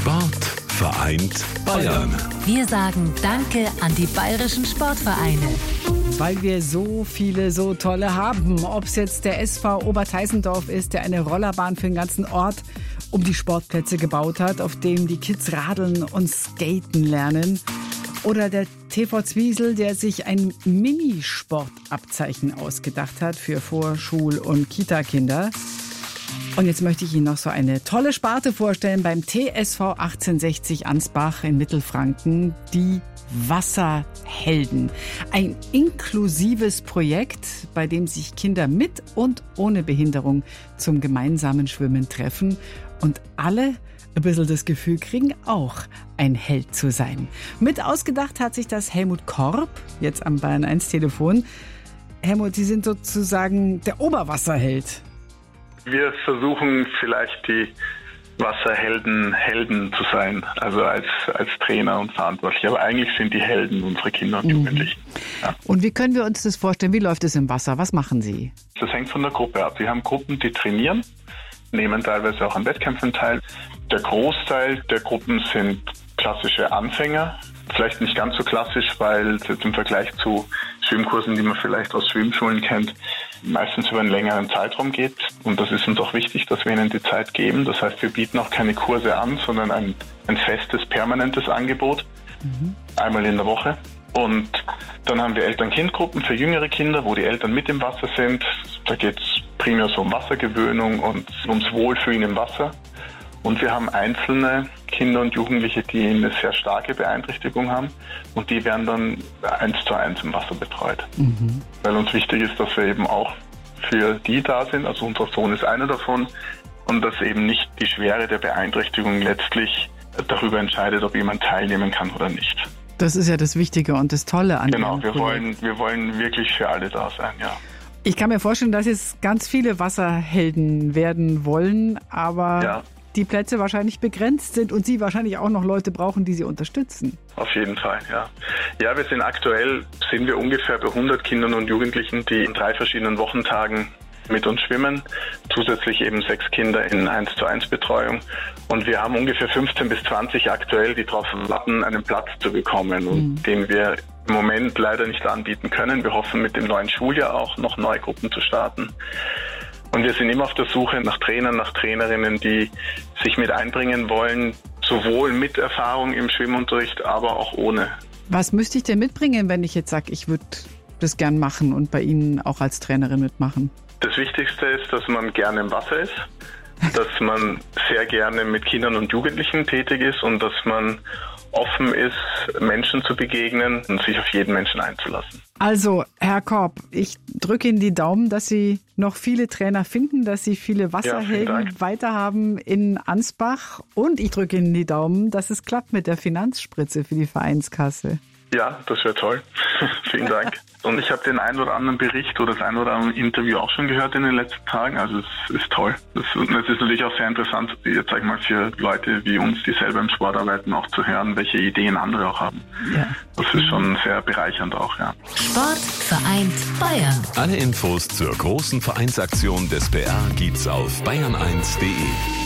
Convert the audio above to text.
Sport vereint Bayern. Wir sagen Danke an die bayerischen Sportvereine. Weil wir so viele, so tolle haben. Ob es jetzt der SV Oberteisendorf ist, der eine Rollerbahn für den ganzen Ort um die Sportplätze gebaut hat, auf dem die Kids radeln und skaten lernen. Oder der TV Zwiesel, der sich ein Minisportabzeichen ausgedacht hat für Vorschul- und Kita-Kinder. Und jetzt möchte ich Ihnen noch so eine tolle Sparte vorstellen beim TSV 1860 Ansbach in Mittelfranken, die Wasserhelden. Ein inklusives Projekt, bei dem sich Kinder mit und ohne Behinderung zum gemeinsamen Schwimmen treffen und alle ein bisschen das Gefühl kriegen, auch ein Held zu sein. Mit ausgedacht hat sich das Helmut Korb, jetzt am Bayern 1 Telefon. Helmut, Sie sind sozusagen der Oberwasserheld. Wir versuchen vielleicht die Wasserhelden zu sein, also als Trainer und Verantwortliche. Aber eigentlich sind die Helden unsere Kinder und Jugendlichen. Ja. Und wie können wir uns das vorstellen? Wie läuft es im Wasser? Was machen Sie? Das hängt von der Gruppe ab. Wir haben Gruppen, die trainieren, nehmen teilweise auch an Wettkämpfen teil. Der Großteil der Gruppen sind klassische Anfänger. Vielleicht nicht ganz so klassisch, weil es jetzt im Vergleich zu Schwimmkursen, die man vielleicht aus Schwimmschulen kennt, meistens über einen längeren Zeitraum geht. Und das ist uns auch wichtig, dass wir ihnen die Zeit geben. Das heißt, wir bieten auch keine Kurse an, sondern ein festes, permanentes Angebot. Einmal in der Woche. Und dann haben wir Eltern-Kind-Gruppen für jüngere Kinder, wo die Eltern mit im Wasser sind. Da geht es primär so um Wassergewöhnung und ums Wohlfühlen im Wasser. Und wir haben einzelne Kinder und Jugendliche, die eine sehr starke Beeinträchtigung haben. Und die werden dann 1:1 im Wasser betreut. Weil uns wichtig ist, dass wir eben auch für die da sind. Also unser Sohn ist einer davon. Und dass eben nicht die Schwere der Beeinträchtigung letztlich darüber entscheidet, ob jemand teilnehmen kann oder nicht. Das ist ja das Wichtige und das Tolle an dem Projekt. Wir wollen wirklich für alle da sein, ja. Ich kann mir vorstellen, dass jetzt ganz viele Wasserhelden werden wollen, aber die Plätze wahrscheinlich begrenzt sind und Sie wahrscheinlich auch noch Leute brauchen, die Sie unterstützen. Auf jeden Fall, ja. Ja, sind wir ungefähr bei 100 Kindern und Jugendlichen, die in 3 verschiedenen Wochentagen mit uns schwimmen. Zusätzlich eben 6 Kinder in 1:1 Betreuung. Und wir haben ungefähr 15 bis 20 aktuell, die darauf warten, einen Platz zu bekommen und den wir im Moment leider nicht anbieten können. Wir hoffen, mit dem neuen Schuljahr auch noch neue Gruppen zu starten. Und wir sind immer auf der Suche nach Trainern, nach Trainerinnen, die sich mit einbringen wollen, sowohl mit Erfahrung im Schwimmunterricht, aber auch ohne. Was müsste ich denn mitbringen, wenn ich jetzt sage, ich würde das gern machen und bei Ihnen auch als Trainerin mitmachen? Das Wichtigste ist, dass man gerne im Wasser ist, dass man sehr gerne mit Kindern und Jugendlichen tätig ist und dass man offen ist, Menschen zu begegnen und sich auf jeden Menschen einzulassen. Also, Herr Korb, ich drücke Ihnen die Daumen, dass Sie noch viele Trainer finden, dass Sie viele Wasserhelden weiterhaben in Ansbach. Und ich drücke Ihnen die Daumen, dass es klappt mit der Finanzspritze für die Vereinskasse. Ja, das wäre toll. Vielen Dank. Und ich habe den einen oder anderen Bericht oder das ein oder andere Interview auch schon gehört in den letzten Tagen. Also es ist toll. Es ist natürlich auch sehr interessant, jetzt sag ich mal, für Leute wie uns, die selber im Sport arbeiten, auch zu hören, welche Ideen andere auch haben. Ja. Das ist schon sehr bereichernd auch, ja. Sport vereint Bayern. Alle Infos zur großen Vereinsaktion des BR gibt's auf bayern1.de.